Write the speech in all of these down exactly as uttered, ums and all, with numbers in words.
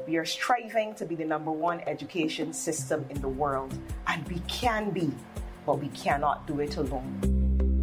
We are striving to be the number one education system in the world, and we can be, but we cannot do it alone.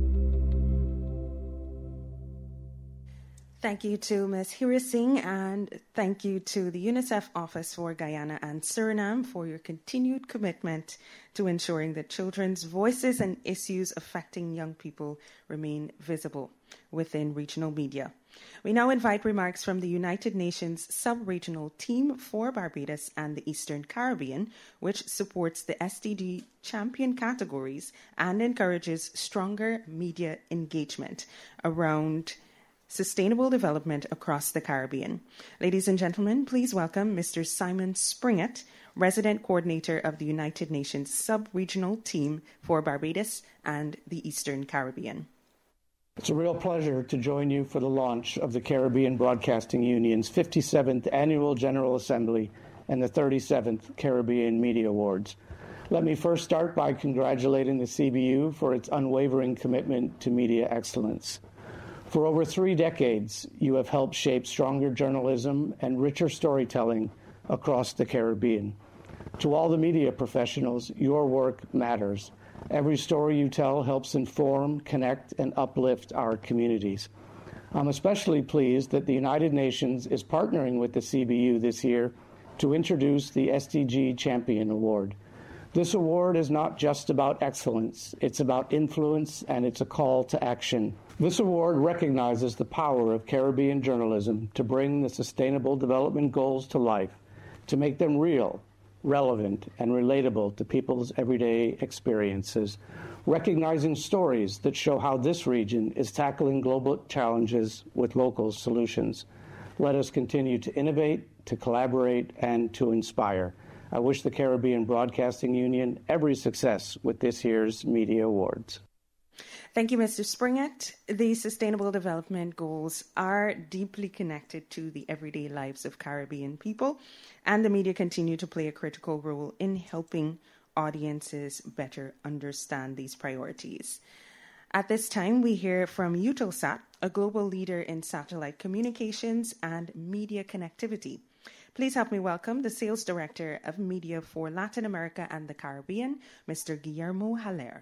Thank you to Miz Hira Singh, and thank you to the UNICEF Office for Guyana and Suriname for your continued commitment to ensuring that children's voices and issues affecting young people remain visible within regional media. We now invite remarks from the United Nations Sub-Regional Team for Barbados and the Eastern Caribbean, which supports the S D G champion categories and encourages stronger media engagement around sustainable development across the Caribbean. Ladies and gentlemen, please welcome Mister Simon Springett, Resident Coordinator of the United Nations Sub-Regional Team for Barbados and the Eastern Caribbean. It's a real pleasure to join you for the launch of the Caribbean Broadcasting Union's fifty-seventh Annual General Assembly and the thirty-seventh Caribbean Media Awards. Let me first start by congratulating the C B U for its unwavering commitment to media excellence. For over three decades, you have helped shape stronger journalism and richer storytelling across the Caribbean. To all the media professionals, your work matters. Every story you tell helps inform, connect, and uplift our communities. I'm especially pleased that the United Nations is partnering with the C B U this year to introduce the S D G Champion Award. This award is not just about excellence, it's about influence, and it's a call to action. This award recognizes the power of Caribbean journalism to bring the Sustainable Development Goals to life, to make them real, relevant, and relatable to people's everyday experiences, recognizing stories that show how this region is tackling global challenges with local solutions. Let us continue to innovate, to collaborate, and to inspire. I wish the Caribbean Broadcasting Union every success with this year's Media Awards. Thank you, Mister Springett. The Sustainable Development Goals are deeply connected to the everyday lives of Caribbean people, and the media continue to play a critical role in helping audiences better understand these priorities. At this time, we hear from Eutelsat, a global leader in satellite communications and media connectivity. Please help me welcome the Sales Director of Media for Latin America and the Caribbean, Mister Guillermo Haller.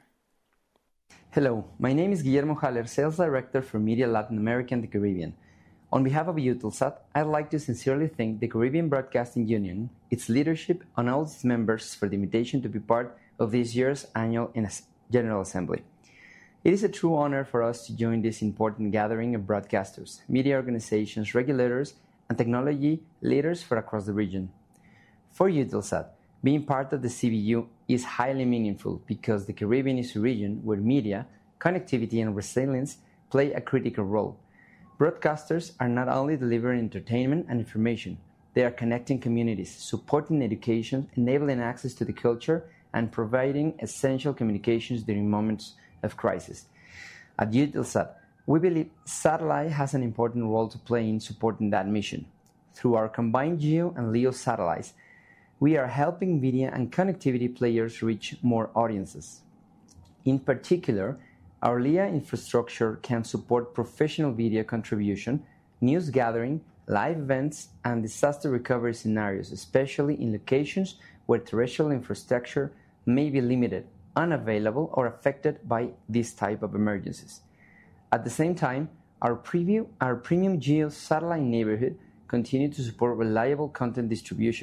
Hello, my name is Guillermo Haller, Sales Director for Media Latin America and the Caribbean. On behalf of Eutelsat, I'd like to sincerely thank the Caribbean Broadcasting Union, its leadership, and all its members for the invitation to be part of this year's Annual General Assembly. It is a true honor for us to join this important gathering of broadcasters, media organizations, regulators, and technology leaders from across the region. For Eutelsat, being part of the C B U is highly meaningful because the Caribbean is a region where media, connectivity, and resilience play a critical role. Broadcasters are not only delivering entertainment and information, they are connecting communities, supporting education, enabling access to the culture, and providing essential communications during moments of crisis. At Eutelsat, we believe satellite has an important role to play in supporting that mission. Through our combined GEO and LEO satellites, we are helping media and connectivity players reach more audiences. In particular, our LEO infrastructure can support professional video contribution, news gathering, live events, and disaster recovery scenarios, especially in locations where terrestrial infrastructure may be limited, unavailable, or affected by this type of emergencies. At the same time, our, preview, our premium GEO satellite neighborhood continue to support reliable content distribution